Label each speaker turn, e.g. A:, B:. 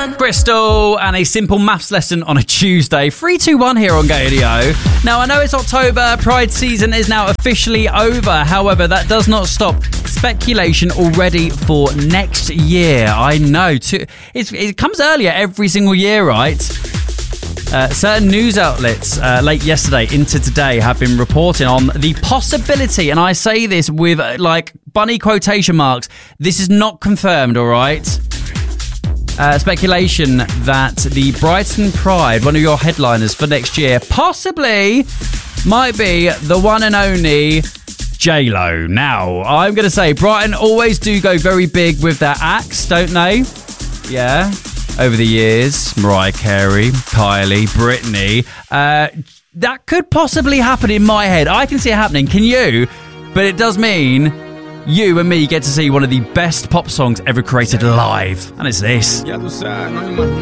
A: Bristol and a simple maths lesson on a Tuesday. 3, 2, 1 here on Gadio. Now, I know it's October. Pride season is now officially over. However, that does not stop speculation already for next year. I know. It comes earlier every single year, right? Certain news outlets late yesterday into today have been reporting on the possibility, and I say this with like bunny quotation marks, this is not confirmed, all right? Speculation that the Brighton Pride, one of your headliners for next year, possibly might be the one and only J-Lo. Now, I'm going to say Brighton always do go very big with their acts, don't they? Yeah. Over the years, Mariah Carey, Kylie, Britney. That could possibly happen in my head. I can see it happening. Can you? But it does mean you and me get to see one of the best pop songs ever created live. And it's this.